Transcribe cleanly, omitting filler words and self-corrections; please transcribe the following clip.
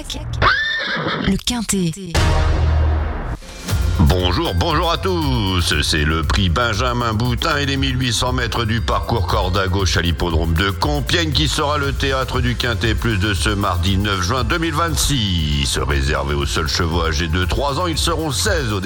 Le Quintet. Bonjour à tous. C'est le prix Benjamin Boutin et les 1800 mètres du parcours corde à gauche à l'hippodrome de Compiègne qui sera le théâtre du Quintet Plus de ce mardi 9 juin 2026. Réservé aux seuls chevaux âgés de 3 ans, ils seront 16 au